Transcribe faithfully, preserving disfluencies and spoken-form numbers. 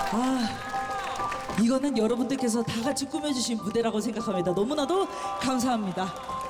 아, 이거는 여러분들께서 다 같이 꾸며주신 무대라고 생각합니다. 너무나도 감사합니다.